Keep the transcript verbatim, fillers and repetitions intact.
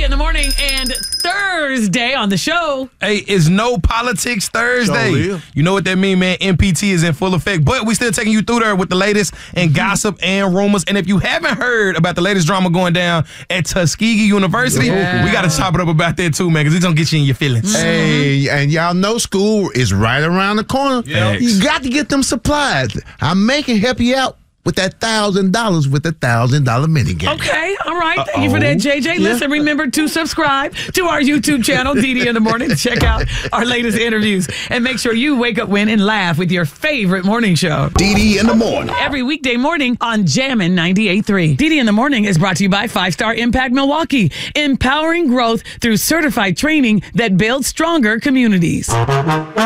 in the morning and Thursday on the show. Hey, it's No Politics Thursday. Sure You know what that mean, man? N P T is in full effect, but we still taking you through there with the latest and gossip and rumors. And if you haven't heard about the latest drama going down at Tuskegee University, Yeah. we got to chop it up about that too, man, because it's going to get you in your feelings. Hey, and y'all know school is right around the corner. Yeah. You got to get them supplies. I'm making help you out with that thousand dollars with a thousand dollar minigame. Okay, all right. Thank you for that, J J. Listen, remember to subscribe to our YouTube channel, D D in the Morning, to check out our latest interviews. And make sure you wake up, win, and laugh with your favorite morning show. D D in the morning. Every weekday morning on Jammin' ninety-eight point three. D D in the Morning is brought to you by Five Star Impact Milwaukee, empowering growth through certified training that builds stronger communities.